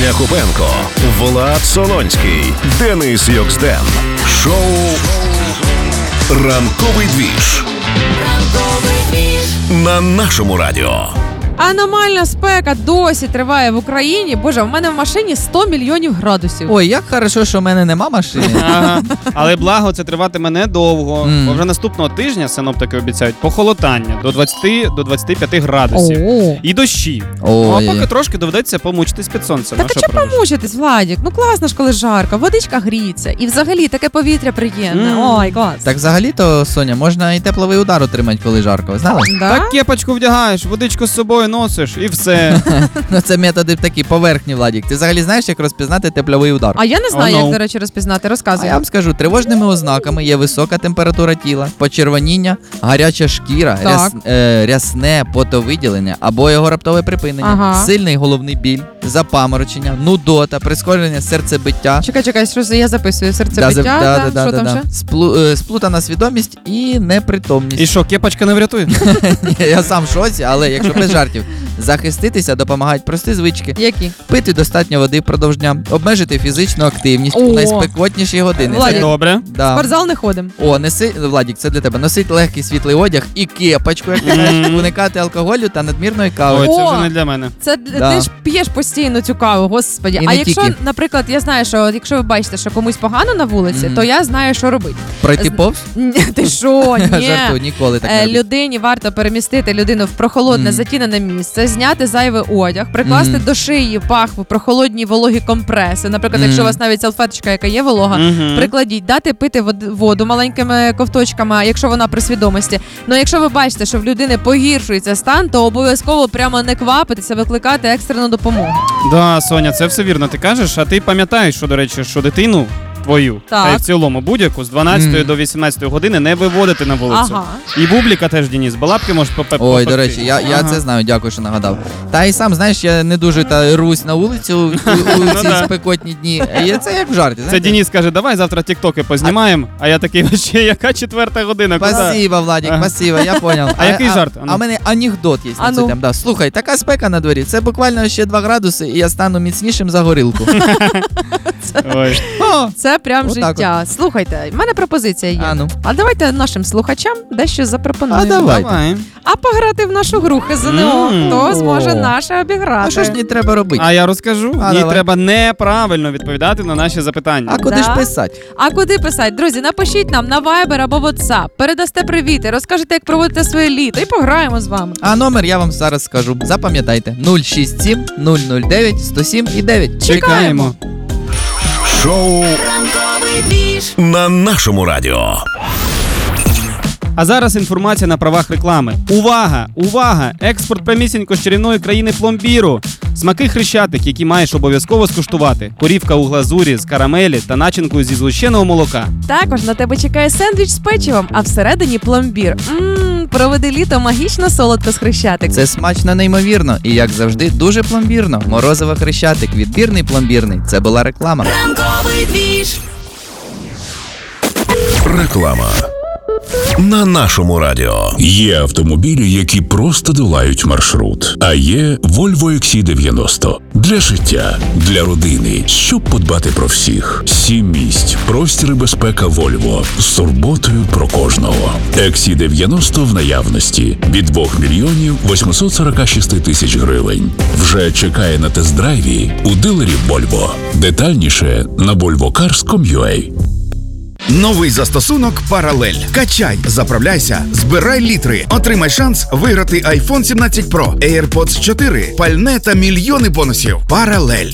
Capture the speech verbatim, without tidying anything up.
Соня Купенко, Влад Солонський, Денис Йоксден. Шоу «Ранковий двіж» на нашому радіо. Аномальна спека досі триває в Україні. Боже, в мене в машині сто мільйонів градусів. Ой, як хорошо, що в мене нема машини. Ага. Але благо, це триватиме недовго. Mm. Бо вже наступного тижня синоптики обіцяють похолодання до двадцяти до двадцяти п'яти градусів. О. І дощі. Ой. А поки трошки доведеться помучитись під сонцем. Так Ну, а що чого поробиш? помучитись, Владік? Ну класно ж, коли жарко, водичка гріється. І взагалі таке повітря приємне. Мм. Ой, клас. Так взагалі-то, Соня, можна і тепловий удар отримати, коли жарко. Знали? Да? Так кепочку вдягаєш, водичку з собою носиш і все. Ну це методи такі поверхні, Владік. Ти взагалі знаєш, як розпізнати тепловий удар? А я не знаю, Oh, no. як, до речі, розпізнати. А Розказуй. я вам скажу, тривожними ознаками є висока температура тіла, почервоніння, гаряча шкіра, Так. ряс, е, рясне потовиділення або його раптове припинення, Ага. сильний головний біль, запаморочення, нудота, прискорення серцебиття. Чекай, чекай, що це я записую? Серцебиття? Да, Да, да, да, що да, там да. ще? Сплу, е, сплутана свідомість і непритомність. І що, кепочка не врятує? Ні, я сам в шоці, але якщо без жартів, захиститися допомагають прості звички. Які? Пити достатньо води впродовж дня, обмежити фізичну активність О! у найспекотніші години. Владик. Це- Добре. Да. Спортзал не ходимо. О, неси, Владік, це для тебе. Носить легкий світлий одяг і кепочку, як ти кажеш, Мгм. уникати алкоголю та надмірної Ой, кави. це О! вже не для мене. Це Да. ти ж п'єш постійно цю каву, господі. І А не якщо, тільки. наприклад, я знаю, що от якщо ви бачите, що комусь погано на вулиці, Мгм. то я знаю, що робити. Пройти З- повз? Ні, ти що, ні. Жартую, ніколи так не Е, роблю. Людині варто перемістити людину в прохолодне, Мгм. затінене місце, зняти зайвий одяг, прикласти Мгм. до шиї пахву прохолодні вологі компреси. Наприклад, Мгм. якщо у вас навіть салфеточка, яка є волога, Мгм. прикладіть, дати пити вод- воду маленькими ковточками, якщо вона при свідомості. Ну, якщо ви бачите, що в людини погіршується стан, то обов'язково прямо не квапитися, викликати екстрену допомогу. Да, Соня, це все вірно. Ти кажеш, а ти пам'ятаєш, що, до речі, що дитину твою, Так. та й в цілому будь-яку з дванадцятої Мгм. до вісімнадцятої години не виводити на вулицю. Ага. І бубліка теж, Дініс, балапки можеш попе. Ой, до речі, я, я Ага. це знаю, дякую, що нагадав. Та і сам, знаєш, я не дуже та русь на вулицю у, у, у ці да. спекотні дні. І це як в жарті, Це знаєте? Дініс каже, давай завтра тіктоки познімаємо, а я такий, ще яка четверта година? Куди? Спасибо, Владик, Ага. спасибо, я понял. А який жарт? А ну. А в мене анекдот є А на цю ну. тему. Да. Слухай, така спека на дворі, це буквально ще два градуси, і я стану міцнішим за горілку. Ой. О, Це прям Отак життя. Слухайте, в мене пропозиція є. А ну. А давайте нашим слухачам дещо запропонуємо. А давай. Давай. А пограти в нашу гру ХЗНО. М. Хто зможе О. наше обіграти? А що ж не треба робити? А я розкажу. А, Їй давай. треба неправильно відповідати на наші запитання. А куди Да? ж писати? А куди писати? Друзі, напишіть нам на Viber або WhatsApp, передасте привіти, розкажете, як проводите своє літо, і пограємо з вами. А номер я вам зараз скажу. Запам'ятайте: нуль шість сім нуль нуль дев'ять сто сім і дев'ять. Чекаємо. Шоу на нашому радіо. А зараз інформація на правах реклами. Увага! Увага! Експорт прямісінько з чарівної країни пломбіру. Смаки хрещатик, які маєш обов'язково скуштувати. Корівка у глазурі з карамелі та начинкою зі згущеного молока. Також на тебе чекає сендвіч з печивом, а всередині пломбір. Ммм, проведи літо магічно солодко з хрещатик. Це смачно неймовірно і, як завжди, дуже пломбірно. Морозиво хрещатик, відбірний пломбірний. Це була реклама. Реклама на нашому радіо. Є автомобілі, які просто долають маршрут. А є Volvo ікс сі дев'яносто. Для життя, для родини, щоб подбати про всіх. Сім місць, простір і безпека Volvo. З турботою про кожного. ікс сі дев'яносто в наявності. Від двох мільйонів восьмисот сорок шість тисяч гривень. Вже чекає на тест-драйві у дилерів Volvo. Детальніше на volvo cars крапка ком крапка ю а. Новий застосунок «Паралель». Качай, заправляйся, збирай літри. Отримай шанс виграти айфон сімнадцять Про, AirPods чотири, пальне та мільйони бонусів. «Паралель».